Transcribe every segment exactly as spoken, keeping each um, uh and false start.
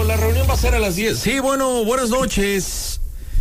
la reunión va a ser a las diez. Sí, bueno, buenas noches.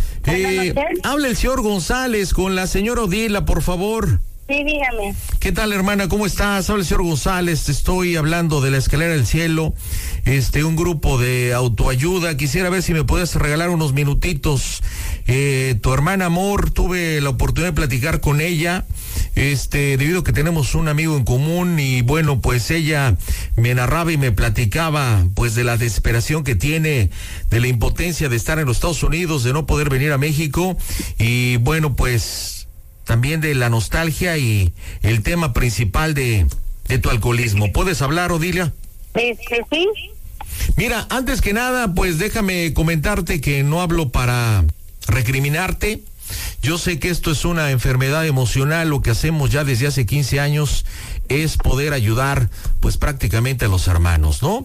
Eh, habla el señor González con la señora Odila, por favor. Sí, dígame. ¿Qué tal, hermana? ¿Cómo estás? Habla el señor González, te estoy hablando de la Escalera del Cielo, este, un grupo de autoayuda. Quisiera ver si me puedes regalar unos minutitos. Eh, tu hermana Amor, tuve la oportunidad de platicar con ella, este, debido a que tenemos un amigo en común y bueno, pues ella me narraba y me platicaba, pues, de la desesperación que tiene, de la impotencia de estar en los Estados Unidos, de no poder venir a México y bueno, pues también de la nostalgia y el tema principal de, de tu alcoholismo. ¿Puedes hablar, Odilia? Este, sí. Mira, antes que nada, pues déjame comentarte que no hablo para recriminarte. Yo sé que esto es una enfermedad emocional. Lo que hacemos ya desde hace quince años es poder ayudar, pues, prácticamente a los hermanos, ¿no?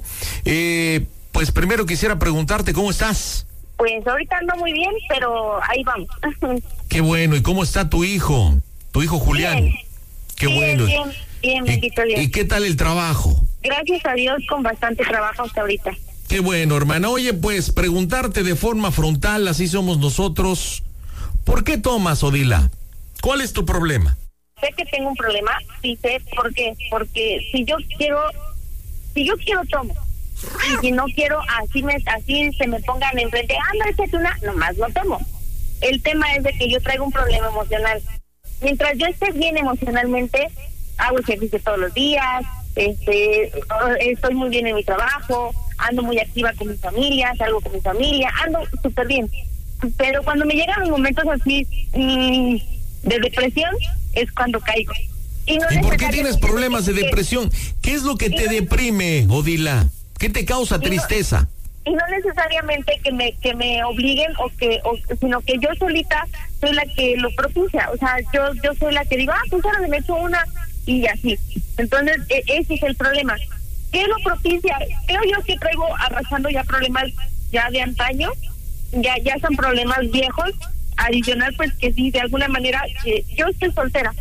Eh, pues primero quisiera preguntarte, ¿cómo estás? Pues ahorita ando muy bien, pero ahí vamos. Qué bueno. ¿Y cómo está tu hijo? Tu hijo Julián. Bien. Qué bien, bueno. Bien, bien, bendito Dios. ¿Y qué tal el trabajo? Gracias a Dios, con bastante trabajo hasta ahorita. Qué bueno, hermana. Oye, pues preguntarte de forma frontal, así somos nosotros. ¿Por qué tomas, Odila? ¿Cuál es tu problema? Sé que tengo un problema, sí sé por qué. Porque si yo quiero, si yo quiero tomo. Y si no quiero, así me así se me pongan enfrente, ah, no, échate una, nomás no tomo. El tema es de que yo traigo un problema emocional. Mientras yo esté bien emocionalmente, hago ejercicio todos los días, este, estoy muy bien en mi trabajo, ando muy activa con mi familia, salgo con mi familia, ando súper bien. Pero cuando me llegan los momentos así mmm, de depresión, es cuando caigo. ¿Y, no ¿Y por qué tienes problemas de depresión? ¿Qué es lo que te deprime, Odila? ¿Qué te causa tristeza? Y no, y no necesariamente que me que me obliguen o que o, sino que yo solita soy la que lo propicia. O sea, yo yo soy la que digo, ah, pues ahora me echo una y así. Entonces, e- ese es el problema. ¿Qué lo propicia? Creo yo que traigo arrastrando ya problemas ya de antaño, ya ya son problemas viejos. Adicional, pues que sí, de alguna manera, eh, yo estoy soltera,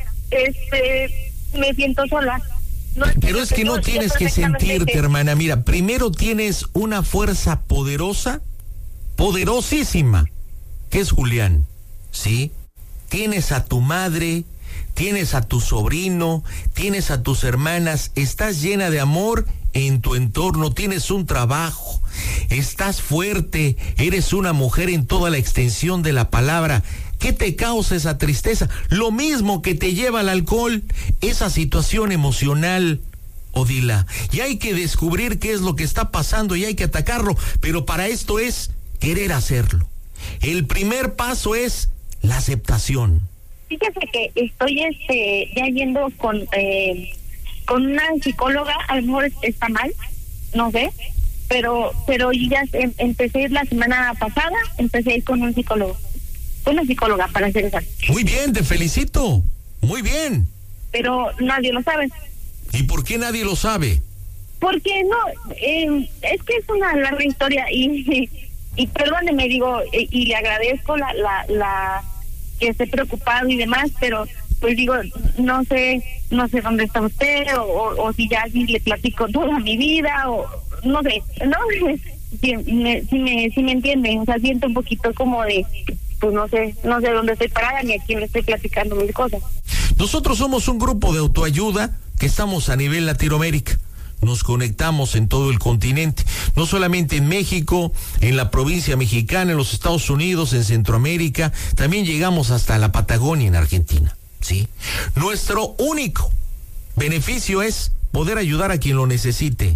este, me siento sola. No, pero es que no tienes que sentirte, hermana. Mira, primero tienes una fuerza poderosa, poderosísima, que es Julián, ¿sí? Tienes a tu madre, tienes a tu sobrino, tienes a tus hermanas, estás llena de amor en tu entorno, tienes un trabajo, estás fuerte, eres una mujer en toda la extensión de la palabra. ¿Qué te causa esa tristeza? Lo mismo que te lleva al alcohol, esa situación emocional, Odila. Y hay que descubrir qué es lo que está pasando y hay que atacarlo, pero para esto es querer hacerlo. El primer paso es la aceptación. Fíjese que estoy este ya yendo con eh, con una psicóloga, a lo mejor está mal, no sé, pero pero ya em, empecé a ir la semana pasada, empecé a ir con un psicólogo. Una psicóloga, para ser exacto. Muy bien, te felicito. Muy bien. Pero nadie lo sabe. ¿Y por qué nadie lo sabe? Porque no, eh, es que es una larga historia y, y, y perdóneme, digo, y, y le agradezco la, la, la que esté preocupado y demás, pero pues digo, no sé, no sé dónde está usted o, o, o si ya si le platico toda mi vida o no sé, ¿no? Si me, si me, si me entiende, o sea, siento un poquito como de, pues no sé, no sé dónde estoy parada ni a quién le estoy platicando mis cosas. Nosotros somos un grupo de autoayuda que estamos a nivel Latinoamérica. Nos conectamos en todo el continente, no solamente en México, en la provincia mexicana, en los Estados Unidos, en Centroamérica, también llegamos hasta la Patagonia en Argentina, ¿sí? Nuestro único beneficio es poder ayudar a quien lo necesite.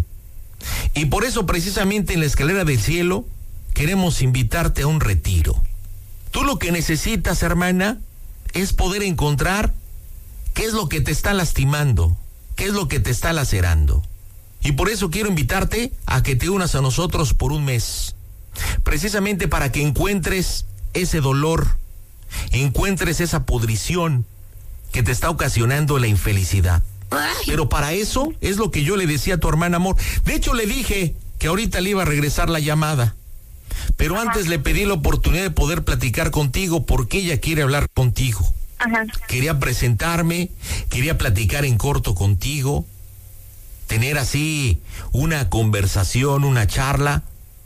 Y por eso precisamente en la Escalera del Cielo queremos invitarte a un retiro. Tú lo que necesitas, hermana, es poder encontrar qué es lo que te está lastimando, qué es lo que te está lacerando. Y por eso quiero invitarte a que te unas a nosotros por un mes, precisamente para que encuentres ese dolor, encuentres esa pudrición que te está ocasionando la infelicidad. Pero para eso es lo que yo le decía a tu hermana Amor. De hecho, le dije que ahorita le iba a regresar la llamada, pero Ajá. antes le pedí la oportunidad de poder platicar contigo porque ella quiere hablar contigo. Ajá. Quería presentarme, quería platicar en corto contigo, tener así una conversación, una charla,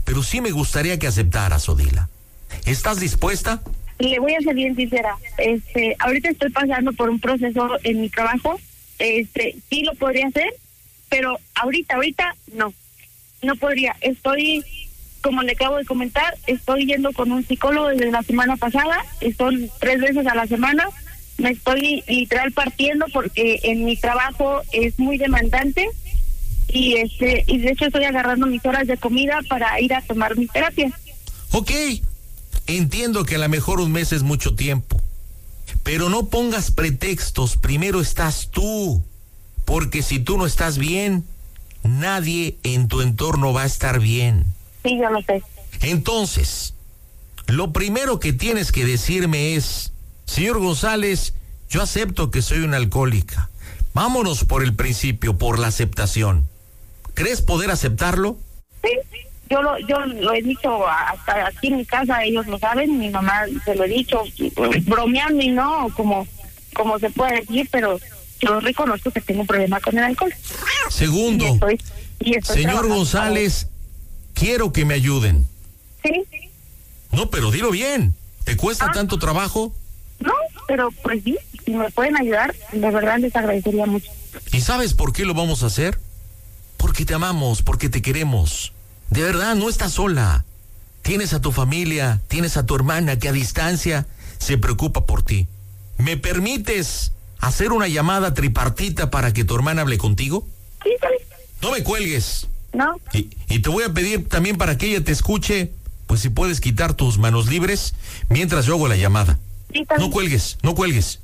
pero sí me gustaría que aceptaras, Odila. ¿Estás dispuesta? Le voy a ser bien sincera. Este, ahorita estoy pasando por un proceso en mi trabajo. Este, sí lo podría hacer, pero ahorita, ahorita no. No podría. Estoy, como le acabo de comentar, estoy yendo con un psicólogo desde la semana pasada. Son tres veces a la semana. Me estoy literal partiendo porque en mi trabajo es muy demandante y este y de hecho estoy agarrando mis horas de comida para ir a tomar mi terapia. Ok, entiendo que a lo mejor un mes es mucho tiempo, pero no pongas pretextos. Primero estás tú, porque si tú no estás bien, nadie en tu entorno va a estar bien. Sí, yo lo sé. Entonces, lo primero que tienes que decirme es: señor González, yo acepto que soy una alcohólica. Vámonos por el principio, por la aceptación. ¿Crees poder aceptarlo? Sí, yo lo, yo lo he dicho hasta aquí en mi casa, ellos lo saben, mi mamá se lo he dicho, bromeando y no, como, como se puede decir, pero yo reconozco que tengo un problema con el alcohol. Segundo, y estoy, y estoy señor González, quiero que me ayuden. Sí. No, pero dilo bien. ¿Te cuesta ah. tanto trabajo? No, pero pues sí, si me pueden ayudar, de verdad les agradecería mucho. ¿Y sabes por qué lo vamos a hacer? Porque te amamos, porque te queremos. De verdad, no estás sola. Tienes a tu familia, tienes a tu hermana que a distancia se preocupa por ti. ¿Me permites hacer una llamada tripartita para que tu hermana hable contigo? Sí, está bien. No me cuelgues. No. Y, y te voy a pedir también para que ella te escuche, pues si puedes quitar tus manos libres mientras yo hago la llamada. Sí, está No bien. cuelgues, no cuelgues.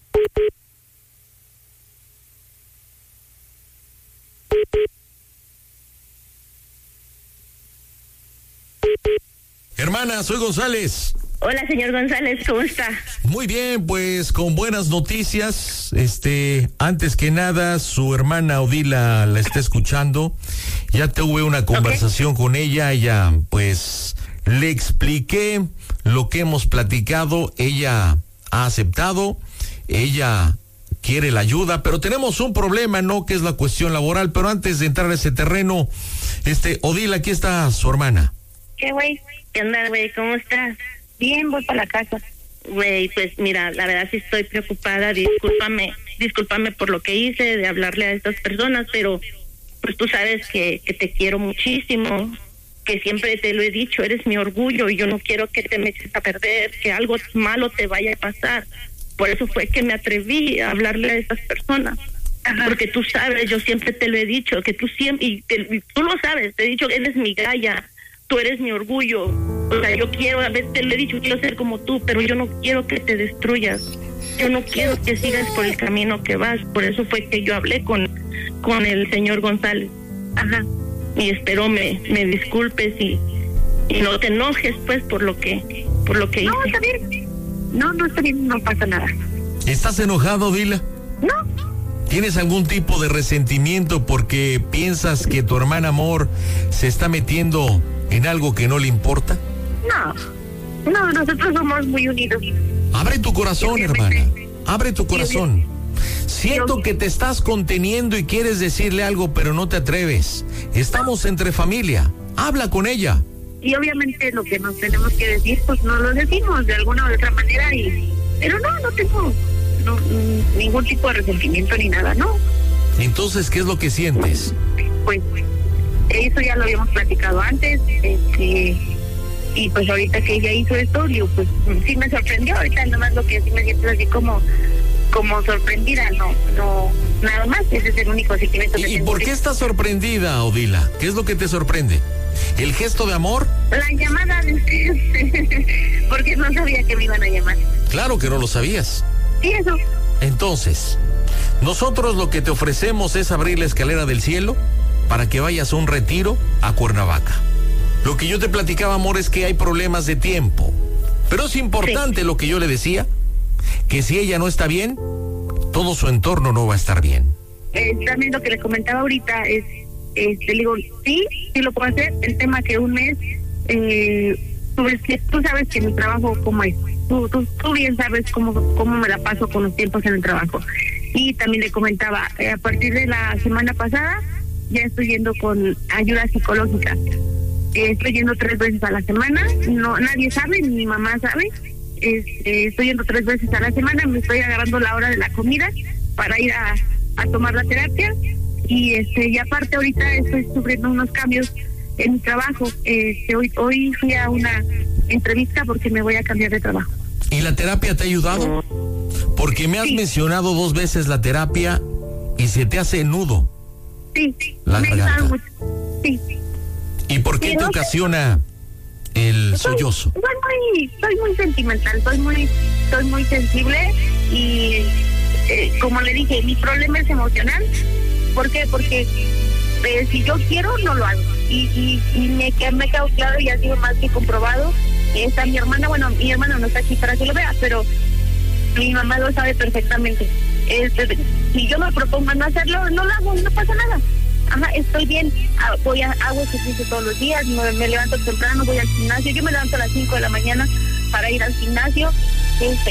Hermana, soy González. Hola, señor González, ¿cómo está? Muy bien, pues con buenas noticias. Este, antes que nada, su hermana Odila la está escuchando. Ya tuve una conversación okay. con ella. Ella, pues, le expliqué lo que hemos platicado. Ella ha aceptado. Ella quiere la ayuda, pero tenemos un problema, ¿no? Que es la cuestión laboral. Pero antes de entrar a ese terreno, este, Odila, aquí está su hermana. ¿Qué, güey? ¿Qué onda, güey? ¿Cómo estás? Bien, voy para la casa. Güey, pues mira, la verdad sí estoy preocupada. Discúlpame, discúlpame por lo que hice de hablarle a estas personas, pero pues tú sabes que, que te quiero muchísimo, que siempre te lo he dicho, eres mi orgullo y yo no quiero que te me eches a perder, que algo malo te vaya a pasar. Por eso fue que me atreví a hablarle a estas personas. Ajá. Porque tú sabes, yo siempre te lo he dicho, que tú siempre, y, te, y tú lo sabes, te he dicho que eres mi galla. Tú eres mi orgullo. O sea, yo quiero, a veces te lo he dicho, quiero ser como tú, pero yo no quiero que te destruyas. Yo no quiero que sigas por el camino que vas. Por eso fue que yo hablé con, con el señor González. Ajá. Y espero me, me disculpes y, y no te enojes, pues, por lo que, por lo que hice. No, está bien. No, no está bien, no pasa nada. ¿Estás enojado, Odila? No. ¿Tienes algún tipo de resentimiento porque piensas que tu hermana amor se está metiendo en algo que no le importa? No, no, nosotros somos muy unidos. Abre tu corazón, hermana, abre tu corazón. Siento que te estás conteniendo y quieres decirle algo, pero no te atreves. Estamos entre familia, habla con ella. Y obviamente lo que nos tenemos que decir, pues no lo decimos de alguna u otra manera, y pero no, no tengo no, ningún tipo de resentimiento ni nada, ¿no? Entonces, ¿qué es lo que sientes? Pues eso ya lo habíamos platicado antes, este, y pues ahorita que ella hizo esto, digo, pues sí me sorprendió. Ahorita nomás lo que sí me siento así como como sorprendida, no, no, nada más. Ese es el único sentimiento que tengo. ¿Y por qué estás sorprendida, Odila? ¿Qué es lo que te sorprende? ¿El gesto de amor? La llamada de ustedes, porque no sabía que me iban a llamar. Claro que no lo sabías. Sí, eso. Entonces, nosotros lo que te ofrecemos es abrir la escalera del cielo para que vayas a un retiro a Cuernavaca. Lo que yo te platicaba, amor, es que hay problemas de tiempo, pero es importante, sí, lo que yo le decía, que si ella no está bien, todo su entorno no va a estar bien. Eh, también lo que le comentaba ahorita es, este, le digo, sí, sí lo puedo hacer. El tema que un mes, eh, tú, ves que, tú sabes que mi trabajo cómo es. Tú, tú, tú bien sabes cómo, cómo me la paso con los tiempos en el trabajo. Y también le comentaba, eh, a partir de la semana pasada, ya estoy yendo con ayuda psicológica. Eh, estoy yendo tres veces a la semana, no nadie sabe, ni mi mamá sabe. Este, estoy yendo tres veces a la semana, me estoy agarrando la hora de la comida para ir a, a tomar la terapia. Y este y aparte ahorita estoy sufriendo unos cambios en mi trabajo. Este, hoy, hoy fui a una entrevista porque me voy a cambiar de trabajo. ¿Y la terapia te ha ayudado? Porque me has sí. mencionado dos veces la terapia y se te hace nudo. Sí, la me garganta. mucho. Sí. ¿Y por qué sí, te no ocasiona sé. el soy, sollozo? Soy muy, soy muy sentimental, soy muy, soy muy sensible y eh, como le dije, mi problema es emocional. ¿Por qué? Porque eh, si yo quiero, no lo hago. Y, y, y me, me ha quedado claro y ha sido más que comprobado. Está mi hermana, bueno, mi hermana no está aquí para que lo vea, pero mi mamá lo sabe perfectamente. Este, si yo me propongo no hacerlo, no lo hago, no pasa nada. Ajá, estoy bien, voy a, hago ejercicio todos los días, me, me levanto temprano, voy al gimnasio. Yo me levanto a las cinco de la mañana para ir al gimnasio. Este,